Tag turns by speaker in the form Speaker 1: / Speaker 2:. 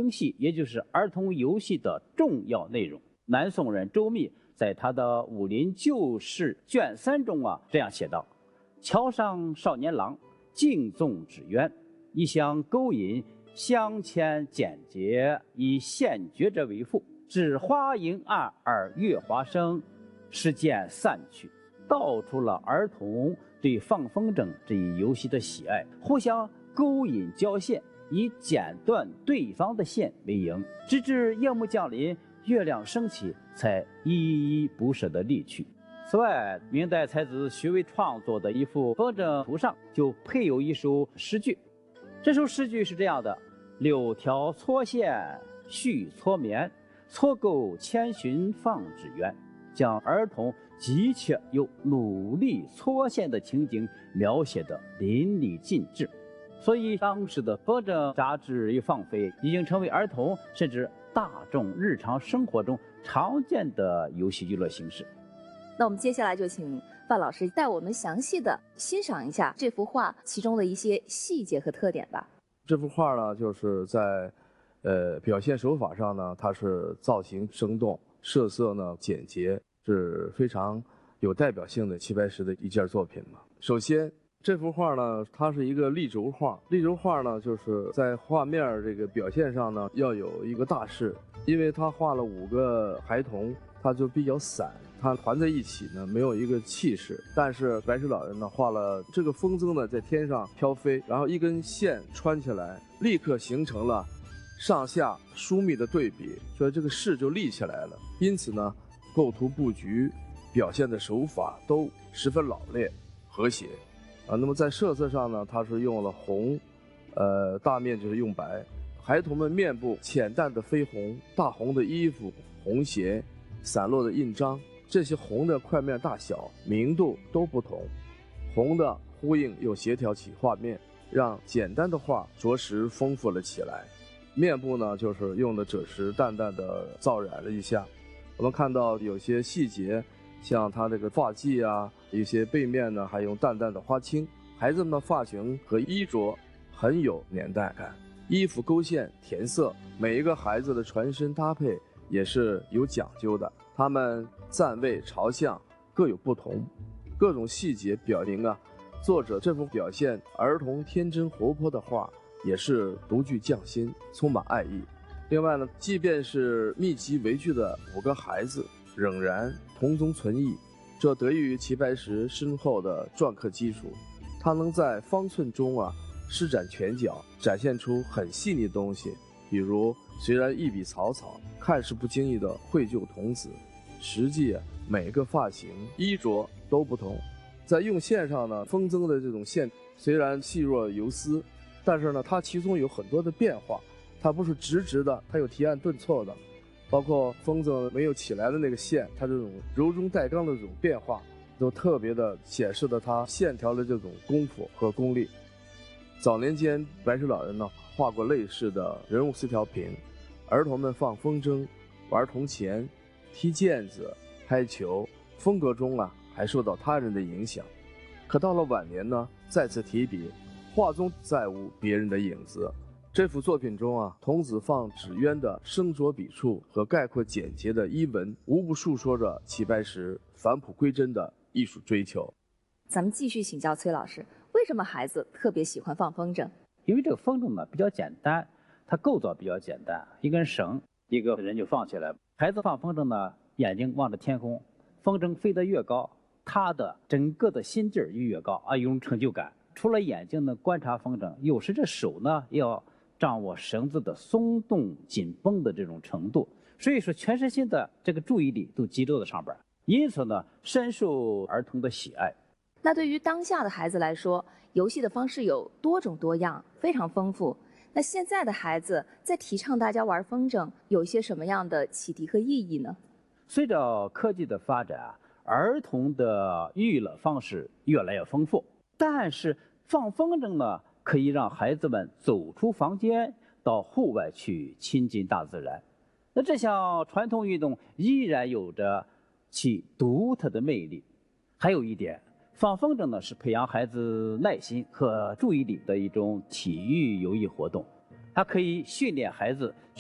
Speaker 1: 游戏，也就是儿童游戏的重要内容。南宋人周密在他的《武林旧事》卷3中这样写道：桥上少年郎，竞纵纸鸢，一相勾引，相牵简洁，以现绝者为妇。至花迎岸而月华生，时渐散去，道出了儿童对放风筝这一游戏的喜爱，互相勾引交线，以剪断对方的线为赢，直至夜幕降临，月亮升起，才依依不舍地离去。此外，明代才子徐渭创作的一幅风筝图上就配有一首诗句，这首诗句是这样的：柳条搓线续搓绵，搓够千寻放纸鸢，将儿童急切又努力搓线的情景描写得淋漓尽致。所以当时的风筝杂志与放飞已经成为儿童甚至大众日常生活中常见的游戏娱乐形式。
Speaker 2: 那我们接下来就请范老师带我们详细的欣赏一下这幅画其中的一些细节和特点吧。
Speaker 3: 这幅画呢，就是在表现手法上呢，它是造型生动，设色呢简洁，是非常有代表性的齐白石的一件作品嘛。首先，这幅画呢，它是一个立轴画。立轴画呢，就是在画面这个表现上呢，要有一个大势，因为他画了5个孩童，它就比较散，它团在一起呢，没有一个气势。但是白石老人呢，画了这个风筝呢在天上飘飞，然后一根线穿起来，立刻形成了上下疏密的对比，所以这个势就立起来了。因此呢，构图布局表现的手法都十分老练和谐。那么在色色上呢，它是用了红，大面就是用白。孩童们面部浅淡的绯红，大红的衣服、红鞋、散落的印章，这些红的块面大小、明度都不同，红的呼应又协调起画面，让简单的画着实丰富了起来。面部呢，就是用的赭石淡淡的造染了一下，我们看到有些细节，像他这个发髻啊，有些背面呢还用淡淡的花青。孩子们的发型和衣着很有年代感，衣服勾线填色，每一个孩子的全身搭配也是有讲究的，他们站位朝向各有不同，各种细节表明作者这幅表现儿童天真活泼的画也是独具匠心，充满爱意。另外呢，即便是密集围聚的5个孩子，仍然童中存异，这得益于齐白石深厚的篆刻基础，他能在方寸中施展拳脚，展现出很细腻的东西。比如虽然一笔草草，看似不经意的绘就童子，实际每个发型衣着都不同。在用线上呢，风筝的这种线虽然细若游丝，但是呢，它其中有很多的变化，它不是直直的，它有提按顿挫的，包括风筝没有起来的那个线，它这种柔中带刚的这种变化，都特别的显示了它线条的这种功夫和功力。早年间白石老人呢画过类似的人物丝条屏，儿童们放风筝、玩铜钱、踢毽子、拍球，风格中还受到他人的影响。可到了晚年呢，再次提笔，画中再无别人的影子。这幅作品中童子放纸鸢的生着笔触和概括简洁的衣文，无不述说着齐白石返璞归真的艺术追求。
Speaker 2: 咱们继续请教崔老师，为什么孩子特别喜欢放风筝？
Speaker 1: 因为这个风筝呢比较简单，它构造比较简单，一根绳，一个人就放起来。孩子放风筝呢，眼睛望着天空，风筝飞得越高，他的整个的心劲儿越高有种成就感。除了眼睛呢观察风筝，有时这手呢要掌握绳子的松动紧绷的这种程度，所以说全身心的这个注意力都集中在上边，因此呢深受儿童的喜爱。
Speaker 2: 那对于当下的孩子来说，游戏的方式有多种多样，非常丰富。那现在的孩子在提倡大家玩风筝，有一些什么样的启迪和意义呢？
Speaker 1: 随着科技的发展，儿童的娱乐方式越来越丰富，但是放风筝呢，可以让孩子们走出房间，到户外去亲近大自然。那这项传统运动依然有着其独特的魅力。还有一点，放风筝呢是培养孩子耐心和注意力的一种体育有益活动，它可以训练孩子